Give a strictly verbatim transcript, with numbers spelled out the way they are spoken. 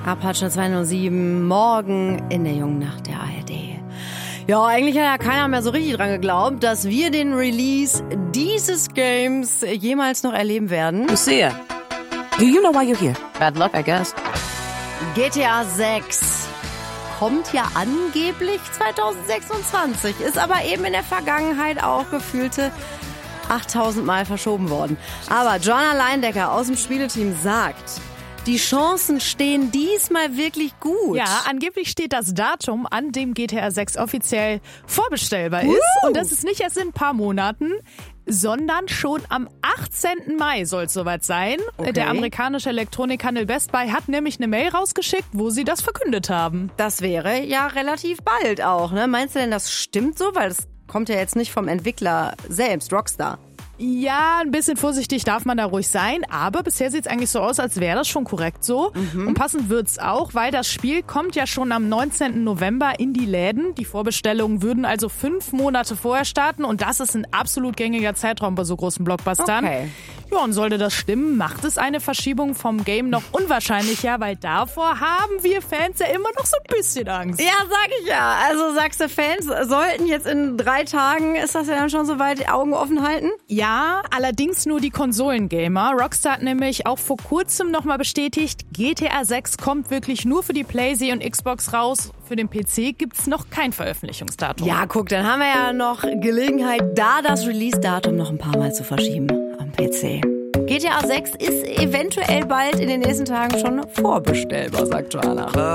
Apache zweihundertsieben, morgen in der jungen Nacht der A R D. Ja, eigentlich hat ja keiner mehr so richtig dran geglaubt, dass wir den Release dieses Games jemals noch erleben werden. Lucia, do you know why you're here? Bad luck, I guess. G T A sechs kommt ja angeblich zweitausendsechsundzwanzig, ist aber eben in der Vergangenheit auch gefühlte achttausend Mal verschoben worden. Aber Joanna Leindecker aus dem Spieleteam sagt, die Chancen stehen diesmal wirklich gut. Ja, angeblich steht das Datum, an dem G T A sechs offiziell vorbestellbar uh. ist. Und das ist nicht erst in ein paar Monaten, sondern schon am achtzehnten Mai soll es soweit sein. Okay. Der amerikanische Elektronikhandel Best Buy hat nämlich eine Mail rausgeschickt, wo sie das verkündet haben. Das wäre ja relativ bald auch, ne? Meinst du denn, das stimmt so? Weil das kommt ja jetzt nicht vom Entwickler selbst, Rockstar. Ja, ein bisschen vorsichtig darf man da ruhig sein, aber bisher sieht es eigentlich so aus, als wäre das schon korrekt so. Mhm. Und passend wird's auch, weil das Spiel kommt ja schon am neunzehnten November in die Läden. Die Vorbestellungen würden also fünf Monate vorher starten und das ist ein absolut gängiger Zeitraum bei so großen Blockbustern. Okay. Ja, und sollte das stimmen, macht es eine Verschiebung vom Game noch unwahrscheinlicher, weil davor haben wir Fans ja immer noch so ein bisschen Angst. Ja, sag ich ja. Also sagst du, Fans sollten jetzt in drei Tagen, ist das ja dann schon soweit, Augen offen halten? Ja, allerdings nur die Konsolengamer. Rockstar hat nämlich auch vor kurzem nochmal bestätigt, G T A sechs kommt wirklich nur für die PlayStation und Xbox raus. Für den P C gibt's noch kein Veröffentlichungsdatum. Ja, guck, dann haben wir ja noch Gelegenheit, da das Release-Datum noch ein paar Mal zu verschieben am P C. G T A sechs ist eventuell bald in den nächsten Tagen schon vorbestellbar, sagt Joanna.